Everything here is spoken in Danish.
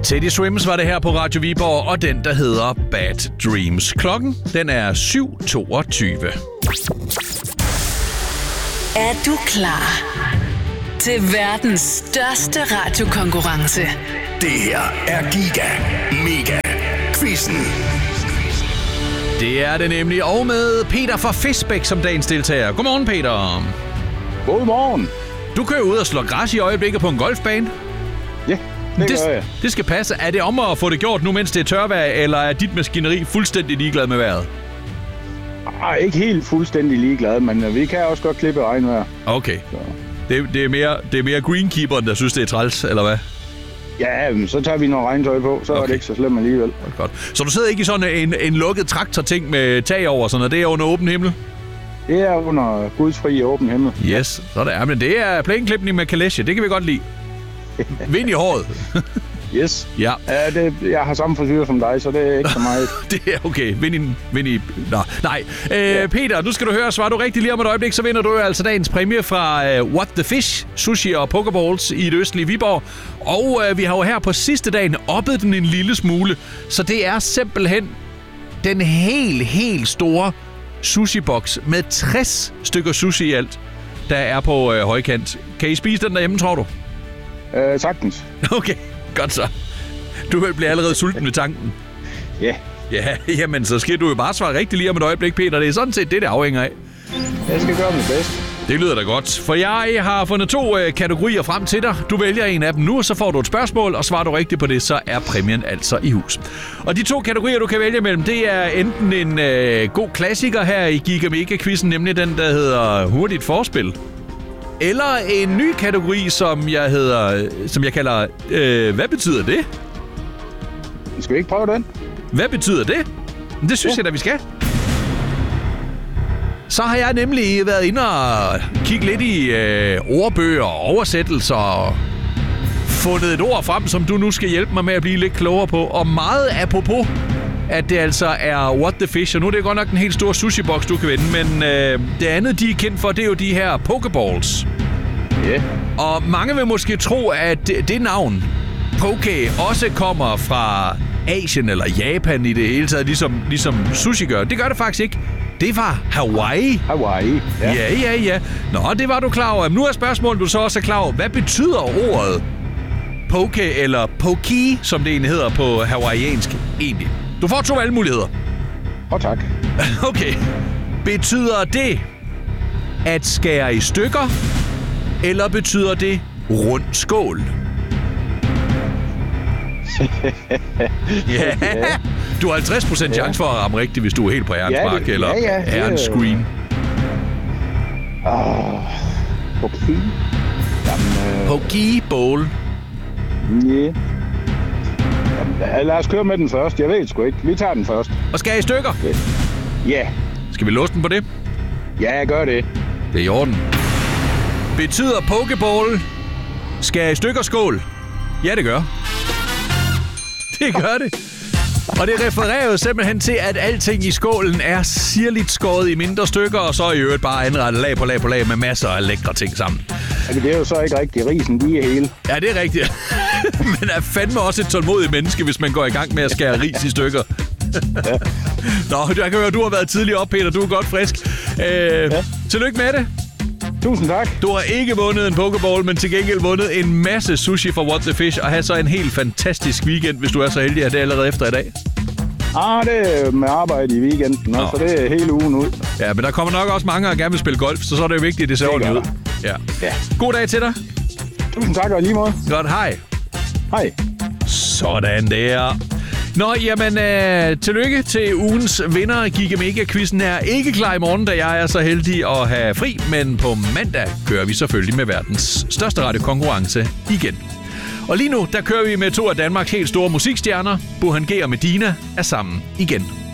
Teddy Swims var det her på Radio Viborg, og den, der hedder Bad Dreams. Klokken, den er 7:22. Er du klar til verdens største radiokonkurrence? Det her er Giga Mega Quizzen. Det er det nemlig, og med Peter fra Fisbæk som dagens deltager. Godmorgen, Peter. Godmorgen. Du kører ud og slår græs i øjeblikket på en golfbane. Ja, det gør jeg. Det skal passe. Er det om at få det gjort nu, mens det er tørvejr, eller er dit maskineri fuldstændig ligeglad med vejret? Ikke helt fuldstændig ligeglad, men vi kan også godt klippe regnvejr. Okay. Det er mere greenkeeperen, der synes, det er træls, eller hvad? Ja, så tager vi noget regntøj på, så er det ikke så slemt alligevel. Godt. Så du sidder ikke i sådan en lukket traktorting med tag over, sådan noget. Det er under åben himmel? Det er under Guds fri åben himmel. Yes, så der er. Men det er plæneklipning med kalesje. Det kan vi godt lide. Vind i håret. Yes. Ja. Jeg har samme frisyr som dig, så det er ikke så meget. Det er okay. Vind i... Nå, nej. Peter, nu skal du høre. Svarer du rigtigt lige om et øjeblik, så vinder du jo altså dagens præmie fra What the Fish, sushi og pokeballs i det østlige Viborg. Og vi har jo her på sidste dagen oppet den en lille smule. Så det er simpelthen den helt store sushi-boks med 60 stykker sushi i alt, der er på højkant. Kan I spise den derhjemme, tror du? Sagtens. Okay, godt så. Du bliver allerede sulten ved tanken. Ja. Ja, jamen så skal du jo bare svare rigtigt lige om et øjeblik, Peter. Det er sådan set det afhænger af. Jeg skal gøre mit bedste. Det lyder da godt, for jeg har fundet 2 kategorier frem til dig. Du vælger en af dem nu, og så får du et spørgsmål, og svarer du rigtigt på det, så er præmien altså i hus. Og de 2 kategorier, du kan vælge mellem, det er enten en god klassiker her i Giga Mega Quizzen, nemlig den, der hedder Hurtigt Forspil. Eller en ny kategori, som jeg kalder, hvad betyder det? Skal vi ikke prøve den? Hvad betyder det? Det synes jeg da, vi skal. Så har jeg nemlig været inde og kigge lidt i ordbøger og oversættelser og fundet et ord frem, som du nu skal hjælpe mig med at blive lidt klogere på. Og meget apropos, at det altså er What the Fish, og nu er det godt nok en helt stor sushi-boks, du kan vinde, men det andet, de er kendt for, det er jo de her pokeballs. Ja. Yeah. Og mange vil måske tro, at det navn, poke, også kommer fra Asien eller Japan i det hele taget, ligesom sushi gør. Det gør det faktisk ikke. Det var Hawaii. Hawaii, ja. Ja. Nå, det var du klar over. Nu er spørgsmålet, du så også er klar over, hvad betyder ordet poke eller poke, som det egentlig hedder på hawaiiansk egentlig? Du får 2 valgmuligheder. Tak. Okay. Betyder det at skære i stykker, eller betyder det rund skål? Ja. Du har 50% chance for at ramme rigtigt, hvis du er helt på ærens mark, eller ærens screen. Poke. Poke bowl. Ja. Lad os køre med den først. Jeg ved sgu ikke. Vi tager den først. Og skære i stykker? Ja. Skal vi låse den på det? Ja, jeg gør det. Det er i orden. Betyder pokeball skære i stykker skål? Ja, det gør. Det gør det. Og det refererer jo simpelthen til, at alting i skålen er sirligt skåret i mindre stykker, og så i øvrigt bare anrettet lag på lag med masser af lækre ting sammen. Men det er jo så ikke rigtigt. Risen, de er hele. Ja, det er rigtigt. Men er fandme også et tålmodigt menneske, hvis man går i gang med at skære ris i stykker. Ja. Nå, jeg kan høre, du har været tidligere op, Peter. Du er godt frisk. Tillykke med det. Tusind tak. Du har ikke vundet en pokeball, men til gengæld vundet en masse sushi fra What the Fish, og have så en helt fantastisk weekend, hvis du er så heldig, at det er allerede efter i dag. Det er med arbejde i weekenden, så det er hele ugen ud. Ja, men der kommer nok også mange, der gerne vil spille golf, så er det jo vigtigt, at det ser ordentligt ud. Ja. God dag til dig. Tusind tak, og lige måde. Godt, hej. Hej. Sådan der. Nå, jamen, tillykke til ugens vinder af Giga Mega Quizzen er ikke klar i morgen, da jeg er så heldig at have fri, men på mandag kører vi selvfølgelig med verdens største radiokonkurrence igen. Og lige nu, der kører vi med 2 af Danmarks helt store musikstjerner. Burhan G og Medina er sammen igen.